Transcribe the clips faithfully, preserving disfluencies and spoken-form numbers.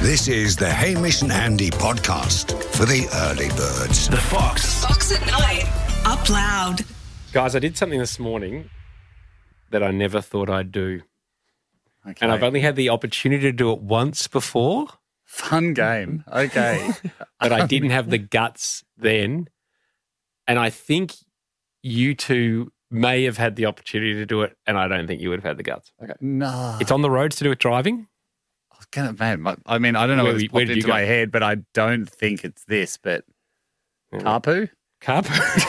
This is the Hamish and Andy podcast for the early birds. The Fox. Fox at night. Up loud. Guys, I did something this morning that I never thought I'd do. Okay. And I've only had the opportunity to do it once before, Fun game. Okay. but I didn't have the guts then. And I think you two may have had the opportunity to do it, and I don't think you would have had the guts. Okay. No. It's on the roads to do with driving. I was gonna, man, my- I mean, I don't know Where what we- it's where popped did you into go? my head, but I don't think it's this, but car poo? Carp.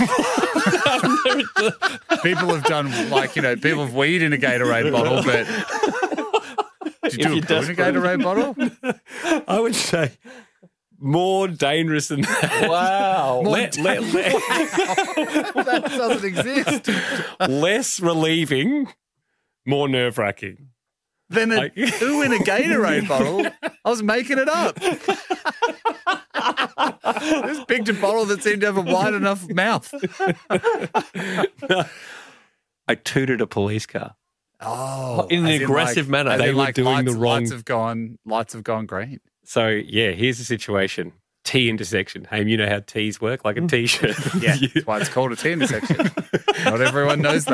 People have done, like, you know, people have weed in a Gatorade bottle, but did you do a poo in a Gatorade bottle? I would say more dangerous than that. Wow. More Let- let- let- That doesn't exist. less relieving, more nerve-wracking. Then a I- poo in a Gatorade bottle? I was making it up. This picked a bottle that seemed to have a wide enough mouth. I tooted a police car. Oh, In an as aggressive manner. as They in were like doing the lights, wrong- Lights have gone. Lights have gone green. So, yeah, here's the situation. T intersection. Hey, you know how T's work, like a T-shirt. Yeah, that's why it's called a T intersection. Not everyone knows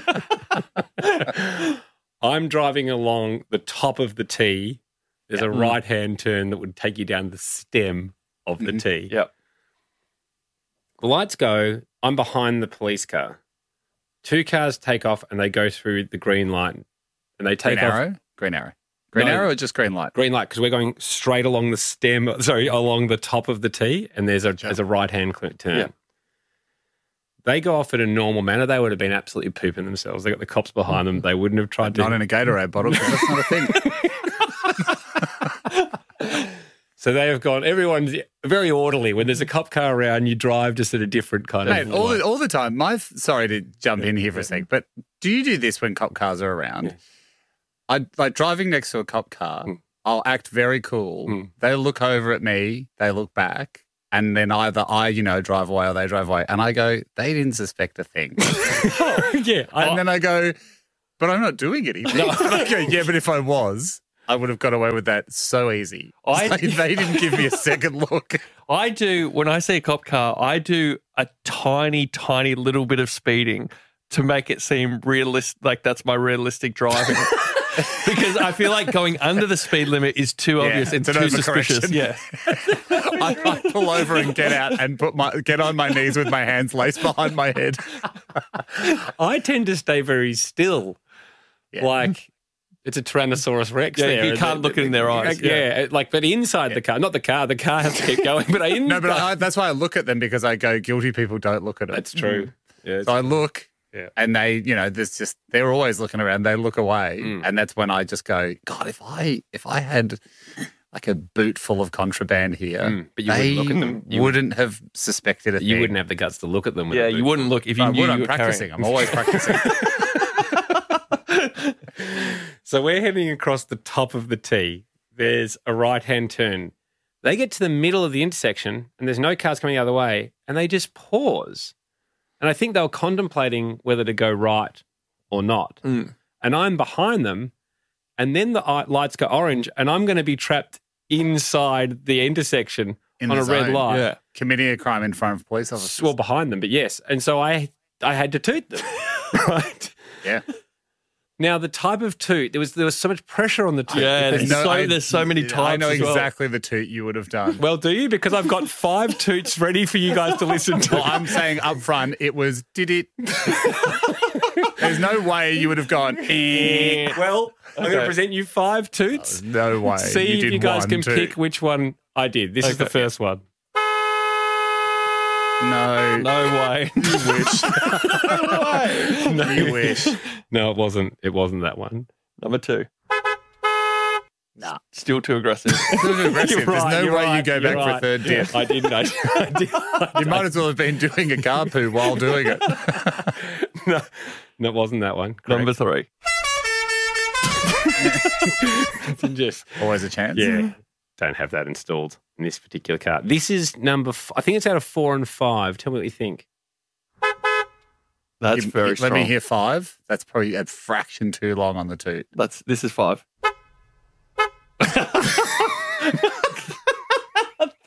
that. I'm driving along the top of the T. There's a right-hand turn that would take you down the stem of the T. Yep. The lights go. I'm behind the police car. Two cars take off and they go through the green light. And they take Green off. arrow. Green arrow. Green No. arrow or just green light? Green light, because we're going straight along the stem, sorry, along the top of the T, and there's a there's a right-hand cl- turn. Yeah. They go off in a normal manner. They would have been absolutely pooping themselves. They got the cops behind them. They wouldn't have tried to. Not in a Gatorade bottle because that's not a thing. So they have gone, everyone's very orderly. When there's a cop car around, you drive just at a different kind Mate, of... all the, all the time. My sorry to jump in here for a sec, but do you do this when cop cars are around? Yeah. I like driving next to a cop car. Mm. I'll act very cool. Mm. They look over at me. They look back. And then either I, you know, drive away or they drive away. And I go, they didn't suspect a thing. yeah. I, And then I go, but I'm not doing anything. And I go, yeah, but if I was, I would have got away with that so easy. I- It's like they didn't give me a second look. I do, when I see a cop car, I do a tiny, tiny little bit of speeding to make it seem realistic, like that's my realistic driving. Because I feel like going under the speed limit is too Yeah, obvious and it's an too suspicious. overcorrection. Yeah. I, I pull over and get out and put my get on my knees with my hands laced behind my head. I tend to stay very still. Yeah. Like it's a Tyrannosaurus Rex Yeah, there. you can't look in their eyes. Like, yeah. like, but inside the car, not the car. The car has to keep going. But in No, but the, I, that's why I look at them because I go, guilty people don't look at it. that's true. Yeah, So I look, Yeah. and they, you know, there's just they're always looking around. They look away, Mm. and that's when I just go, God, if I if I had like a boot full of contraband here, Mm, but you they wouldn't look at them. You wouldn't have suspected a you thing. wouldn't have the guts to look at them. With Yeah, a you boot. wouldn't look if you I knew would. you I'm were practicing. carrying. I'm always practicing. So we're heading across the top of the T. There's a right-hand turn. They get to the middle of the intersection and there's no cars coming the other way and they just pause. And I think they were contemplating whether to go right or not. Mm. And I'm behind them and then the eye- lights go orange and I'm going to be trapped inside the intersection In on the a red zone. light. Yeah. Committing a crime in front of police officers. Well, behind them, but yes. And so I I had to toot them, right? Yeah. Now, the type of toot, there was there was so much pressure on the toot. Yeah, because- there's, so, there's so many types. I know as well. exactly the toot you would have done. Well, do you? Because I've got five toots ready for you guys to listen to. Well, I'm saying up front, it was did it. There's no way you would have gone. Eh. Well, I'm going to Okay. present you five toots. No way. See you if did you guys one can toot. pick which one I did. This is the Okay. first one. No. No way. You wish. No. You wish. No, it wasn't. It wasn't that one. Number two. Nah. Still too aggressive. Too aggressive. You're There's right, no you're way you right, go you're back for a right. third dip. I didn't. I, I did. You might as well have been doing a car poo while doing it. No, no, it wasn't that one. Correct. Number three. Just Always a chance. yeah, don't have that installed in this particular car. This is number. F- I think it's out of four and five. Tell me what you think. That's You- very Let strong. me hear five. That's probably a fraction too long on the toot. That's this is five.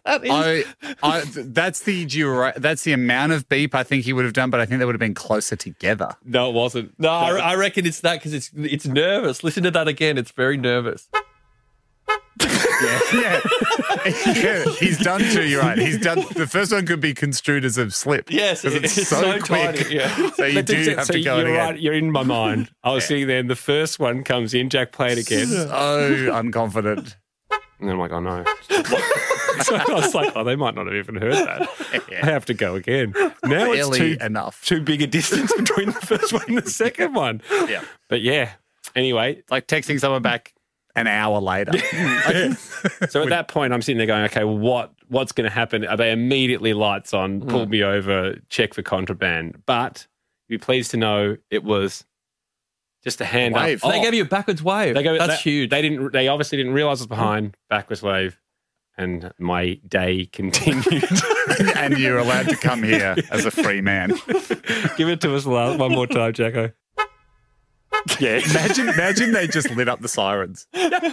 that is. I, I, that's the dura- That's the amount of beep I think he would have done, but I think they would have been closer together. No, it wasn't. No, I, I reckon it's that because it's it's nervous. Listen to that again. It's very nervous. Yeah, yeah. yeah. He's done two. You're right. He's done. The first one could be construed as a slip. Yes, because it's, it's so, so quick. tiny, yeah. So you But do it's- have so to go you're again. right. You're in my mind. I was Yeah. sitting there, and the first one comes in. Jack, play it again. So unconfident. And then I'm like, oh no. So I was like, oh, they might not have even heard that. I have to go again. Now it's Barely too, enough. too big a distance between the first one and the second one. Yeah. But yeah. Anyway, Like texting someone back an hour later. so at that point, I'm sitting there going, okay, what what's going to happen? Are they immediately lights on, pull me over, check for contraband? But be pleased to know it was just a hand Wave. up. They Oh. gave you a backwards wave. They go, That's they, huge. They didn't. They obviously didn't realize it was behind. Backwards wave, and my day continued. And you're allowed to come here as a free man. Give it to us last, one more time, Jacko. Yeah. Imagine, imagine they just lit up the sirens. yes,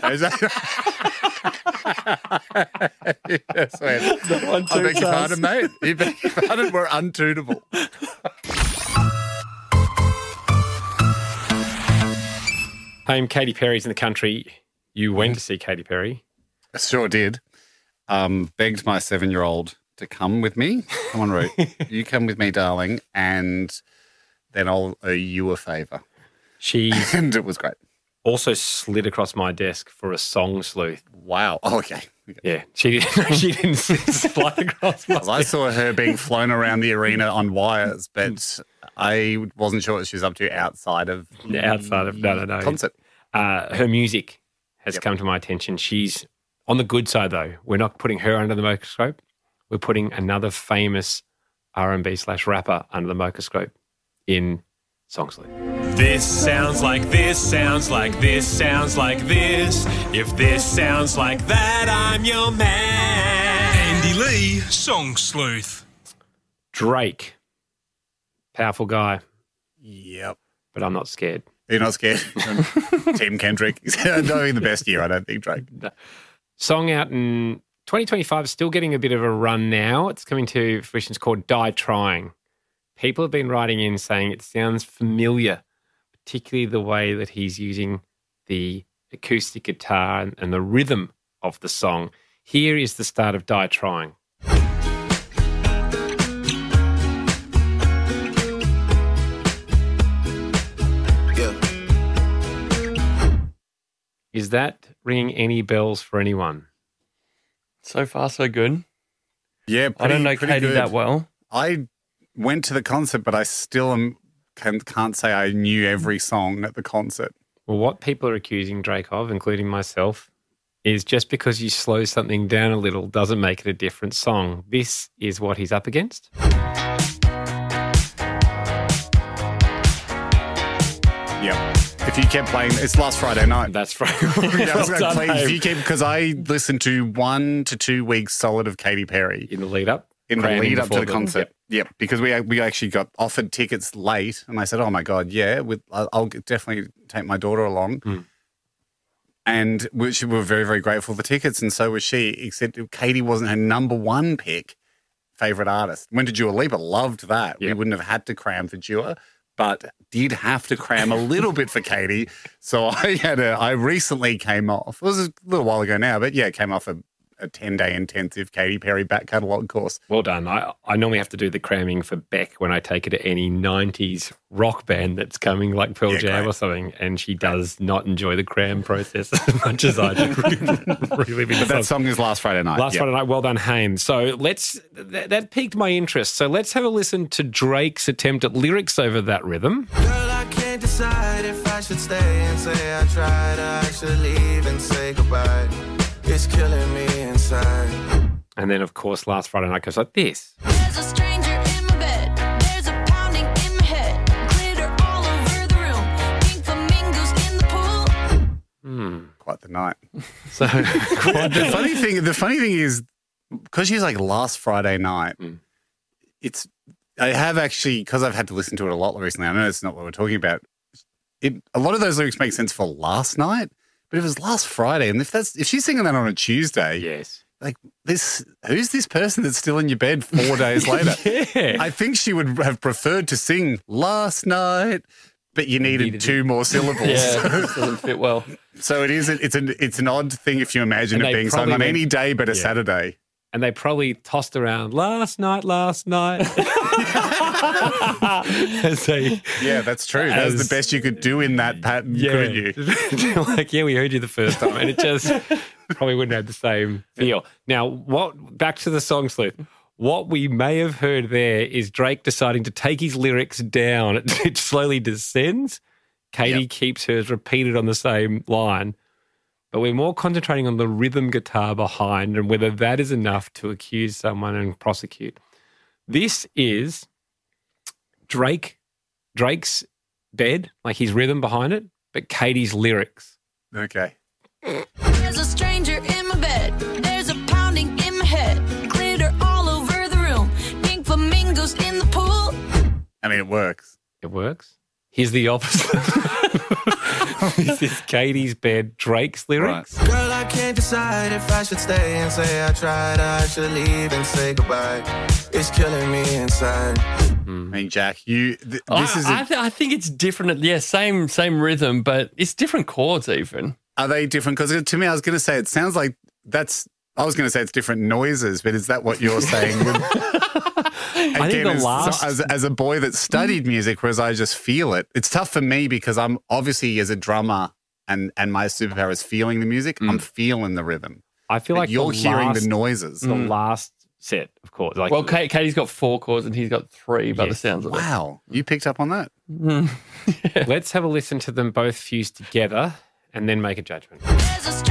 man. One, I two, beg your stars. pardon, mate. You beg your pardon. We're untootable. Home, Katy Perry's in the country. You went to see Katy Perry. I sure did. Um, begged my seven-year-old to come with me. Come on, Ruth. You come with me, darling, and then I'll owe you a favour. She And it was great. also slid across my desk for a song sleuth. Wow. Oh, okay. okay. Yeah, she didn't. She didn't slide across my. Well, I saw her being flown around the arena on wires, but I wasn't sure what she was up to outside of The outside of no, no, no. concert. Uh, her music has Yep. come to my attention. She's on the good side, though. We're not putting her under the microscope. We're putting another famous R and B slash rapper under the microscope in Song Sleuth. This sounds like this, sounds like this, sounds like this. If this sounds like that, I'm your man. Andy Lee, Song Sleuth. Drake, powerful guy, Yep. but I'm not scared. You're not scared? Team Kendrick. Not having the best year, I don't think, Drake. Song out in twenty twenty-five, still getting a bit of a run now. It's coming to fruition. It's called Die Trying. People have been writing in saying it sounds familiar, particularly the way that he's using the acoustic guitar and, and the rhythm of the song. Here is the start of Die Trying. Is that ringing any bells for anyone? So far, so good. Yeah, I don't pretty- know pretty Katie good. that well. I went to the concert, but I still am, can, can't say I knew every song at the concert. Well, what people are accusing Drake of, including myself, is just because you slow something down a little doesn't make it a different song. This is what he's up against. Yep. If you kept playing, it's last Friday night. That's right. Yeah, I was Well gonna done, play- if Abe. you keep, because I listened to one to two weeks solid of Katy Perry In the lead up? in the Cramming lead up to before the concert. Yep, because we we actually got offered tickets late, and I said, "Oh my god, yeah, with I'll, I'll definitely take my daughter along." Mm. And we we were very very grateful for the tickets, and so was she. Except Katie wasn't her number one pick, favorite artist. Went to Dua Lipa, loved that. We Yep. wouldn't have had to cram for Dua, but did have to cram a little bit for Katie. So I had a. I recently came off. It was a little while ago now, but yeah, came off a. a ten-day intensive Katy Perry back catalogue course. Well done. I, I normally have to do the cramming for Beck when I take her to any nineties rock band that's coming, like Pearl Yeah, Jam great. or something, and she does not enjoy the cram process as much as I do. really, But that song is last Friday night. Last Yep. Friday night, well done, Haim. So let's that, that piqued my interest. So let's have a listen to Drake's attempt at lyrics over that rhythm. Girl, I can't decide if I should stay and say I tried, or I should leave and say goodbye. It's killing me inside. And then, of course, last Friday night goes like this. There's a stranger in my bed. There's a pounding in my head. Glitter all over the room. Pink flamingos in the pool. Hmm. Quite the night. So quite The funny thing, the funny thing is, because she's like last Friday night, Mm. it's. I have actually, because I've had to listen to it a lot recently. I know it's not what we're talking about. It a lot of those lyrics make sense for last night, but if it was last Friday, and if that's if she's singing that on a Tuesday, yes. like this, who's this person that's still in your bed four days later? Yeah. I think she would have preferred to sing last night, but you needed, Needed two it. more syllables. Yeah, it doesn't fit well. So it is. It's an it's an odd thing if you imagine And it they being sung probably on went- any day but a Yeah. Saturday. And they probably tossed around last night, last night. As they, Yeah, that's true. That was As- the best you could do in that pattern, couldn't you? like, yeah, we heard you the first time, and it just probably wouldn't have the same feel. Now, what? Back to the song sleuth. What we may have heard there is Drake deciding to take his lyrics down. It, it slowly descends. Katie Yep. keeps hers repeated on the same line, but we're more concentrating on the rhythm guitar behind and whether that is enough to accuse someone and prosecute. This is Drake, Drake's bed, like his rhythm behind it, but Katie's lyrics. Okay. There's a stranger in my bed. There's a pounding in my head. Glitter all over the room. Pink flamingos in the pool. I mean, it works. It works. Here's the opposite. This is Katie's bed, Drake's lyrics. Girl, I can't decide if I should stay and say I tried, or I should leave and say goodbye. It's killing me inside. I mean, Jack, you. Th- I, this is. A, I, th- I think it's different. Yeah, same same rhythm, but it's different chords even. are they different? Because to me, I was going to say it sounds like that's. I was going to say it's different noises, but is that what you're saying? With, I think the as, last- as, as a boy that studied music, whereas I just feel it. It's tough for me because I'm obviously as a drummer and and my superpower is feeling the music. I'm feeling the rhythm. I feel But like you're the hearing last, the noises. The last set, of course. Like, Well, Kate, Katie's got four chords and he's got three by the Yes. sounds of it. Wow, you picked up on that. let's have a listen to them both fused together and then make a judgment. There's a